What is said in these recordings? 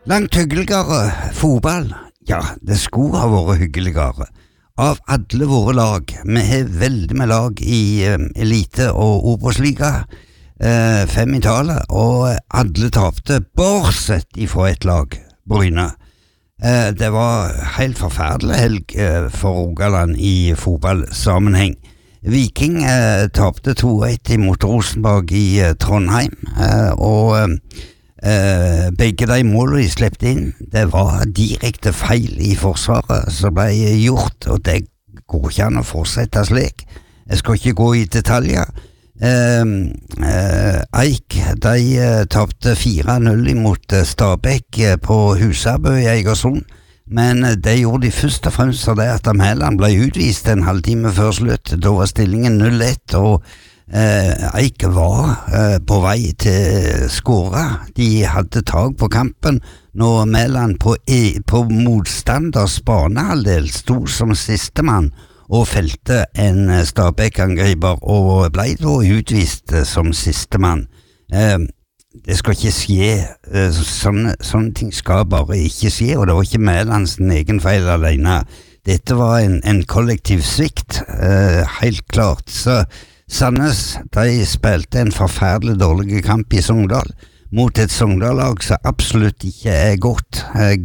Langt hyggeligere fotball. Ja, det skulle ha vært hyggeligere. Av alle våre lag, vi har veldig med lag i elite og Obos-liga, 5 i tallet, og alle tapte, bortsett ifra et lag, Bryne. Det var helt forferdelig helg for Rogaland i fotballsammenheng. Viking tapte 2-1 imot Rosenborg i Trondheim, og begge de målene de slepte inn, det var direkte feil i forsvaret som ble gjort, og det går ikke an å fortsette slik. Jeg skal ikke gå i detaljer. Eik, de tapte 4-0 mot Stabæk på Husabø i Egersund, men det gjorde de først og fremst for det at Mæland ble utvist en halvtime før slutt. Da var stillingen 0-1, og Eik var på vei til skåre. De hadde tag på kampen når Mæland på motstanders banehalvdel sto som sistemann og felte en Stabæk-angriper og ble da utvist som sistemann. Det skal ikke skje, sånne ting skal bare ikke skje, og det var ikke Mælands egen feil alene. Dette var en kollektiv svikt, helt klart. Så Sandnes, de spilte en forferdelig dårlig kamp i Sogndal mot et Sogndal-lag som absolutt ikke er godt.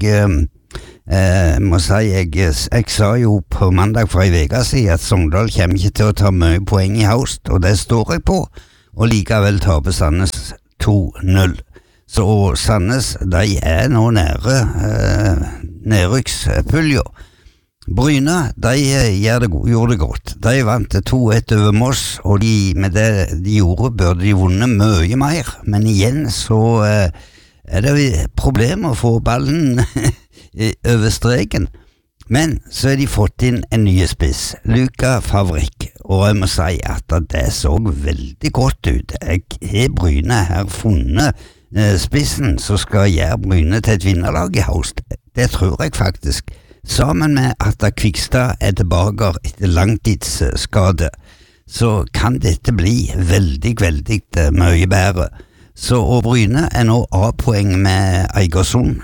Jeg må si, jeg sa jo på mandag for en uke siden at Sogndal kommer ikke til å ta mye poeng i høst, og det står jeg på, og likevel taper Sandnes 2-0. Så Sandnes, de er nå nære nedrykkspulja. Bryne, de gjorde det godt. De vant 2-1 over Moss, og med det de gjorde burde de vunnet mye mer, men igjen så er det problemer å få ballen over streken. Men så har de fått inn en ny spiss, Luka Favrik, og jeg må si at det så veldig godt ut. Jeg har Bryne her funnet spissen som skal gjøre Bryne til et vinnerlag i høst. Det tror jeg faktisk. Sammen med at Kvikstad er tilbake etter langtidsskade, så kan dette bli veldig, veldig mye bedre. Så Bryne er nå A-poeng med Egersund,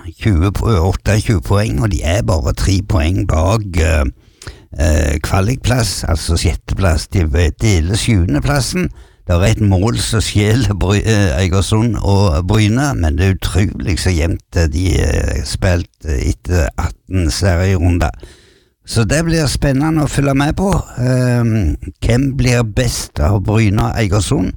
28 poeng, og de er bare 3 poeng bak kvalikplass, altså 6. plass. De deler 7. plassen. Det er et mål som skjeler Egersund og Bryne, men det er utrolig så jevnt de spilt etter 18 serierunder. Så det blir spennende å følge med på. Hvem blir best av Bryne og Egersund?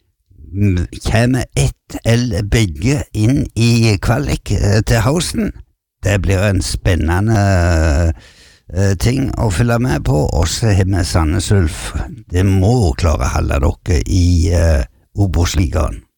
Kommer ett eller begge inn i kvalik til høsten? Det blir en spennende ting å følge med på. Også har vi Sandnes Ulf. Det må klare å holde dere i Obos-ligaen.